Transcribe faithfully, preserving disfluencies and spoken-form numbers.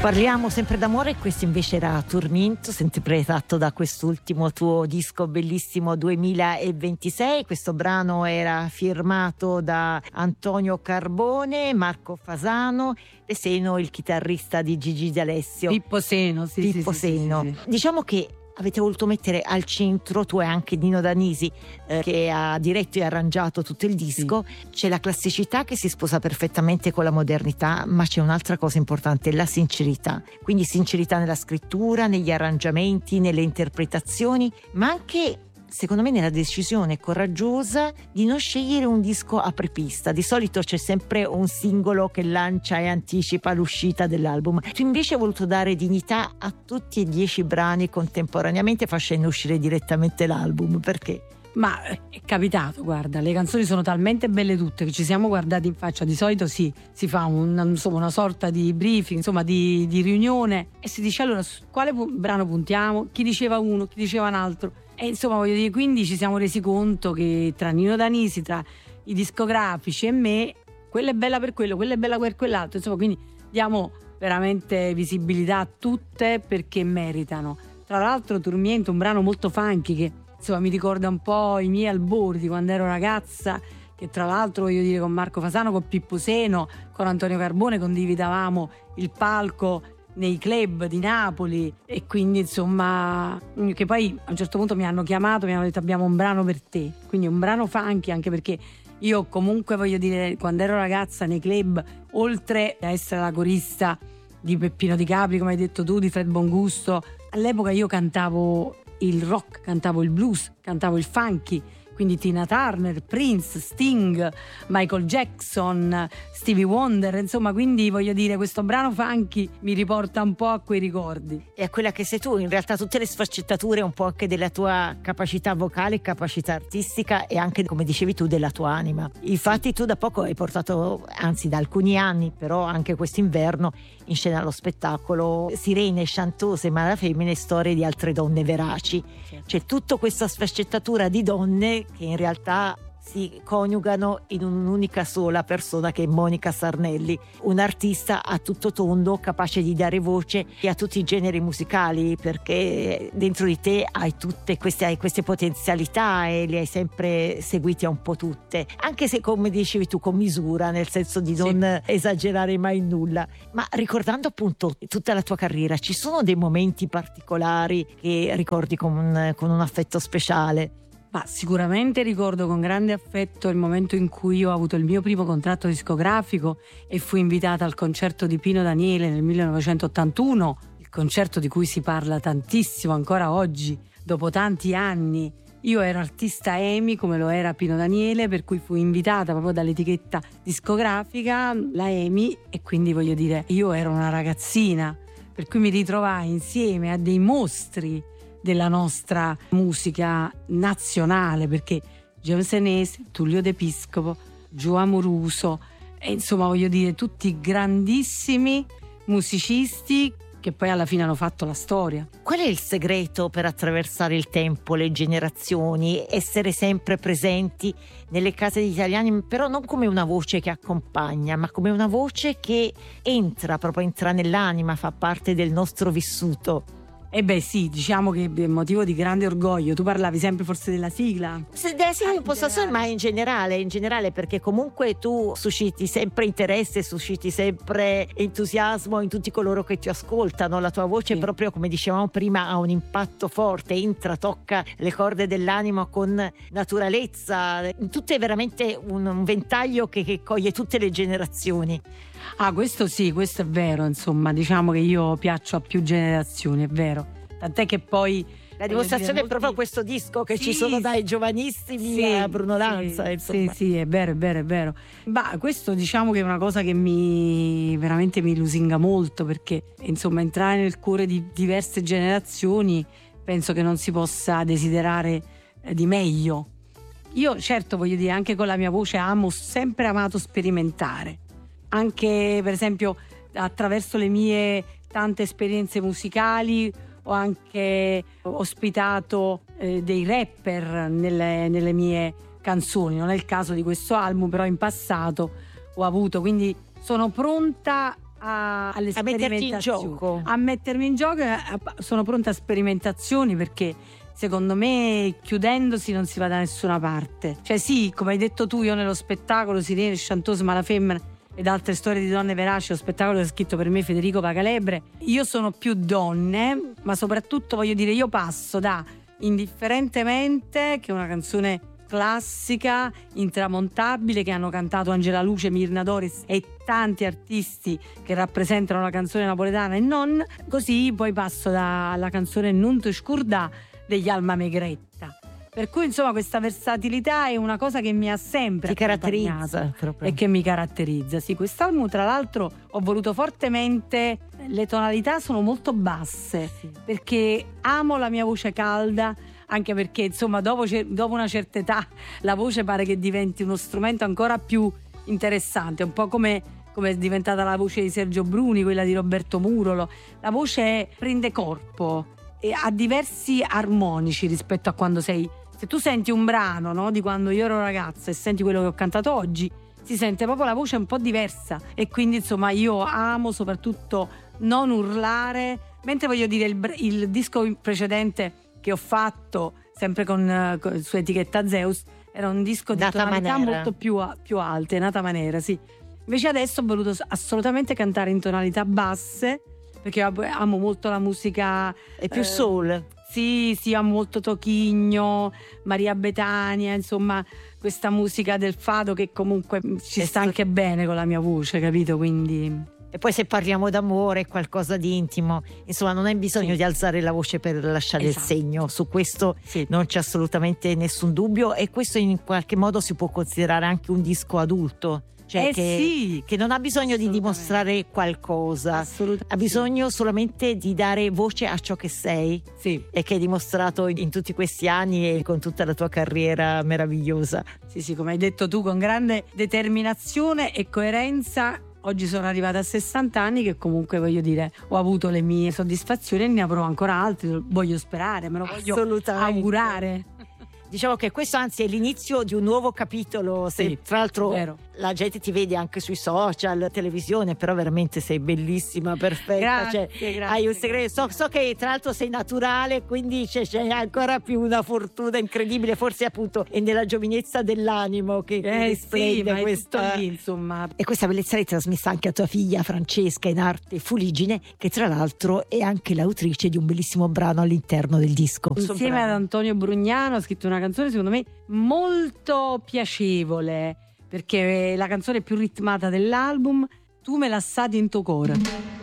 Parliamo sempre d'amore, questo invece era Turminto, sempre tratto da quest'ultimo tuo disco bellissimo duemilaventisei. Questo brano era firmato da Antonio Carbone, Marco Fasano e Seno, il chitarrista di Gigi D'Alessio. Pippo Seno, sì, Pippo sì, Seno. sì, sì, sì. Diciamo che avete voluto mettere al centro, tu e anche Nino Danisi eh, che ha diretto e arrangiato tutto il disco, sì. C'è la classicità che si sposa perfettamente con la modernità, ma c'è un'altra cosa importante, la sincerità. Quindi sincerità nella scrittura, negli arrangiamenti, nelle interpretazioni, ma anche secondo me nella decisione coraggiosa di non scegliere un disco apripista. Di solito c'è sempre un singolo che lancia e anticipa l'uscita dell'album. Tu invece hai voluto dare dignità a tutti e dieci brani contemporaneamente, facendo uscire direttamente l'album. Perché? Ma è capitato, guarda, le canzoni sono talmente belle tutte che ci siamo guardati in faccia. Di solito sì, si fa un, insomma, una sorta di briefing, insomma di, di riunione, e si dice allora su quale pu- brano puntiamo, chi diceva uno, chi diceva un altro. E insomma voglio dire, quindi ci siamo resi conto che tra Nino Danisi, tra i discografici e me, quella è bella per quello, quella è bella per quell'altro, insomma, quindi diamo veramente visibilità a tutte perché meritano. Tra l'altro Turmiento, un brano molto funky che insomma mi ricorda un po' i miei albori quando ero ragazza, che tra l'altro voglio dire con Marco Fasano, con Pippo Seno, con Antonio Carbone condividavamo il palco nei club di Napoli, e quindi insomma che poi a un certo punto mi hanno chiamato, mi hanno detto abbiamo un brano per te, quindi un brano funky, anche perché io comunque voglio dire quando ero ragazza nei club, oltre a essere la corista di Peppino Di Capri, come hai detto tu, di Fred Bongusto, all'epoca io cantavo il rock, cantavo il blues, cantavo il funky, quindi Tina Turner, Prince, Sting, Michael Jackson, Stevie Wonder, insomma, quindi voglio dire questo brano funky mi riporta un po' a quei ricordi. E a quella che sei tu, in realtà tutte le sfaccettature un po' anche della tua capacità vocale, capacità artistica e anche, come dicevi tu, della tua anima. Infatti tu da poco hai portato, anzi da alcuni anni, però anche quest'inverno, in scena lo spettacolo Sirene Chantose ma la femmine, storie di altre donne veraci. Certo. C'è tutta questa sfaccettatura di donne che in realtà si coniugano in un'unica sola persona, che è Monica Sarnelli, un'artista a tutto tondo, capace di dare voce a tutti i generi musicali, perché dentro di te hai tutte queste, hai queste potenzialità e le hai sempre seguite un po' tutte, anche se come dicevi tu con misura, nel senso di non sì. esagerare mai in nulla. Ma ricordando appunto tutta la tua carriera, ci sono dei momenti particolari che ricordi con un, con un affetto speciale? Ma sicuramente ricordo con grande affetto il momento in cui io ho avuto il mio primo contratto discografico e fui invitata al concerto di Pino Daniele nel millenovecentottantuno, il concerto di cui si parla tantissimo ancora oggi, dopo tanti anni. Io ero artista EMI come lo era Pino Daniele, per cui fui invitata proprio dall'etichetta discografica, la EMI, e quindi voglio dire, io ero una ragazzina, per cui mi ritrovai insieme a dei mostri della nostra musica nazionale, perché Geo Senese, Tullio De Piscopo, Gio Amoruso, e insomma voglio dire tutti grandissimi musicisti che poi alla fine hanno fatto la storia. Qual è il segreto per attraversare il tempo, le generazioni, essere sempre presenti nelle case degli italiani, però non come una voce che accompagna, ma come una voce che entra, proprio entra nell'anima, fa parte del nostro vissuto? Eh beh sì, diciamo che è motivo di grande orgoglio. Tu parlavi sempre forse della sigla? Se della sigla un po' so, ma in generale, in generale, perché comunque tu susciti sempre interesse, susciti sempre entusiasmo in tutti coloro che ti ascoltano. La tua voce, sì. proprio come dicevamo prima, ha un impatto forte, entra, tocca le corde dell'anima con naturalezza. Tutto è veramente un, un ventaglio che, che coglie tutte le generazioni. Ah, questo sì, questo è vero, insomma, diciamo che io piaccio a più generazioni, è vero. Tant'è che poi la dimostrazione dire, è proprio molti... questo disco che sì, ci sono dai giovanissimi sì, a Bruno Lanza, sì, insomma. Sì, sì, è vero, è vero, è vero. Ma questo diciamo che è una cosa che mi veramente mi lusinga molto, perché insomma entrare nel cuore di diverse generazioni penso che non si possa desiderare di meglio. Io certo voglio dire, anche con la mia voce amo, sempre amato sperimentare. Anche per esempio attraverso le mie tante esperienze musicali ho anche ospitato eh, dei rapper nelle, nelle mie canzoni. Non è il caso di questo album, però in passato ho avuto, quindi sono pronta a, alle a metterti in sperimentazioni. gioco. A mettermi in gioco, e a- sono pronta a sperimentazioni, perché secondo me chiudendosi non si va da nessuna parte. Cioè sì, come hai detto tu, io nello spettacolo Sirene, Chanteuse, Malafemmina ed altre storie di donne veraci, lo spettacolo che ha scritto per me Federico Pacalebre, io sono più donne, ma soprattutto voglio dire, io passo da Indifferentemente, che è una canzone classica, intramontabile, che hanno cantato Angela Luce, Mirna Doris e tanti artisti che rappresentano la canzone napoletana e non, così poi passo dalla canzone Non ti scordà degli Alma Megretta. Per cui insomma questa versatilità è una cosa che mi ha sempre Ti accompagnata caratterizza proprio. e che mi caratterizza. Sì, quest'album tra l'altro ho voluto fortemente, le tonalità sono molto basse, Sì. perché amo la mia voce calda, anche perché insomma dopo, ce- dopo una certa età la voce pare che diventi uno strumento ancora più interessante, un po' come, come è diventata la voce di Sergio Bruni, quella di Roberto Murolo. La voce prende corpo e ha diversi armonici rispetto a quando sei. Se tu senti un brano, no, di quando io ero ragazza e senti quello che ho cantato oggi, si sente proprio la voce un po' diversa, e quindi insomma io amo soprattutto non urlare, mentre voglio dire il, br- il disco precedente che ho fatto sempre con, eh, con- su etichetta Zeus era un disco di Nata tonalità Manera. molto più, a- più alte, Nata Manera, sì. Invece adesso ho voluto s- assolutamente cantare in tonalità basse, perché io amo molto la musica. È più eh, soul. Sì, sì, amo molto Tochigno, Maria Betania, insomma questa musica del fado che comunque ci È sta sta- anche bene con la mia voce, capito? Quindi E poi se parliamo d'amore è qualcosa di intimo, insomma non hai bisogno Sì. di alzare la voce per lasciare Esatto. il segno, su questo sì. non c'è assolutamente nessun dubbio, e questo in qualche modo si può considerare anche un disco adulto, cioè eh che, sì, che non ha bisogno di assolutamente. dimostrare qualcosa, assolutamente. ha bisogno solamente di dare voce a ciò che sei Sì, e che hai dimostrato in tutti questi anni e con tutta la tua carriera meravigliosa. sì, sì, come hai detto tu, con grande determinazione e coerenza. Oggi sono arrivata a sessanta anni, che comunque voglio dire ho avuto le mie soddisfazioni e ne avrò ancora altre, voglio sperare, me lo voglio Assolutamente. augurare. Diciamo che questo anzi è l'inizio di un nuovo capitolo, se Sì, tra l'altro vero. la gente ti vede anche sui social, televisione, però veramente sei bellissima, perfetta, Grazie, cioè, grazie, hai un segreto. So, grazie. so che tra l'altro sei naturale, quindi c'è, c'è ancora più una fortuna incredibile, forse appunto è nella giovinezza dell'animo che, che Eh sì, risplende ma è questa. tutto lì, insomma. E questa bellezza l'hai trasmessa anche a tua figlia Francesca in arte Fuligine, che tra l'altro è anche l'autrice di un bellissimo brano all'interno del disco. Insieme ad Antonio Brugnano ha scritto una canzone secondo me molto piacevole, perché è la canzone più ritmata dell'album, Tu me la sa in tuo cuore.